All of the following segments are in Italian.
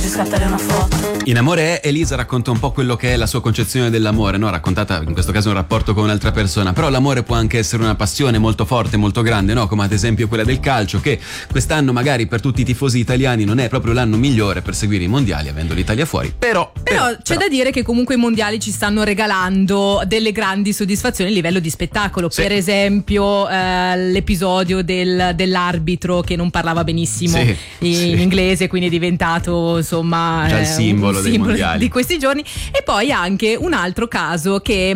faccio scattare una foto. In Amore Elisa racconta un po' quello che è la sua concezione dell'amore, no? Raccontata in questo caso un rapporto con un'altra persona, però l'amore può anche essere una passione molto forte, molto grande, no? Come ad esempio quella del calcio, che quest'anno magari per tutti i tifosi italiani non è proprio l'anno migliore per seguire i mondiali, avendo l'Italia fuori, però c'è da dire che comunque i mondiali ci stanno regalando delle grandi soddisfazioni a livello di spettacolo. Sì. Per esempio l'episodio dell'arbitro che non parlava benissimo in inglese, quindi è diventato insomma già il simbolo dei mondiali di questi giorni. E poi anche un altro caso che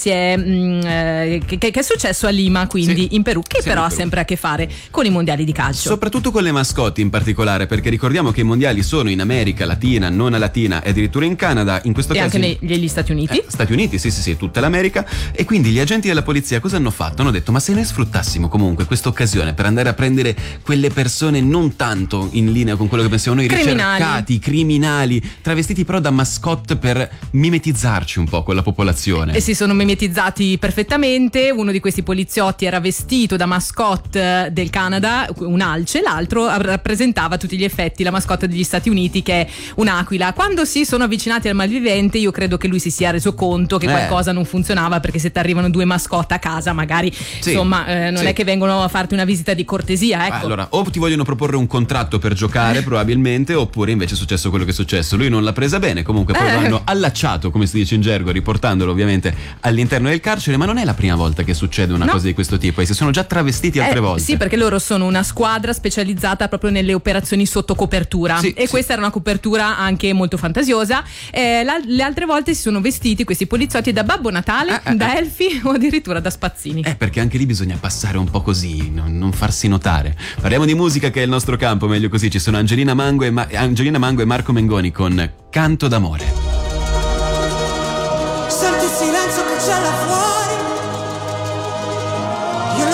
è successo a Lima, quindi in Perù, che però ha sempre a che fare con i mondiali di calcio, soprattutto con le mascotte in particolare, perché ricordiamo che i mondiali sono in America Latina, nona latina e addirittura in Canada, in questo caso anche negli Stati Uniti. Stati Uniti, sì, tutta l'America. E quindi gli agenti della polizia cosa hanno fatto? Hanno detto: ma se noi sfruttassimo comunque questa occasione per andare a prendere quelle persone non tanto in linea con quello che pensiamo noi, ricercati, criminali, travestiti però da mascotte, per mimetizzarci un po' con la popolazione. E si sono mimetizzati perfettamente. Uno di questi poliziotti era vestito da mascotte del Canada, un alce, l'altro rappresentava a tutti gli effetti la mascotte degli Stati Uniti, che è un'aquila. Quando si sono avvicinati al malvivente, io credo che lui si sia reso conto che qualcosa non funzionava, perché se ti arrivano due mascotte a casa magari non è che vengono a farti una visita di cortesia, ecco. Allora, o ti vogliono proporre un contratto per giocare probabilmente, oppure invece è successo quello che è successo. Lui non l'ha presa bene, comunque poi lo hanno allacciato, come si dice in gergo, riportandolo ovviamente all'interno del carcere. Ma non è la prima volta che succede una cosa di questo tipo, e si sono già travestiti altre volte. Sì, perché loro sono una squadra specializzata proprio nelle operazioni sotto copertura, questa era una copertura anche molto fantasiosa. Le altre volte si sono vestiti questi poliziotti da Babbo Natale, da elfi o addirittura da spazzini. Perché anche lì bisogna passare un po' così, non farsi notare. Parliamo di musica, che è il nostro campo, meglio così. Ci sono Angelina Mango e Marco Mengoni con Canto d'amore. Senti il silenzio che c'è là fuori,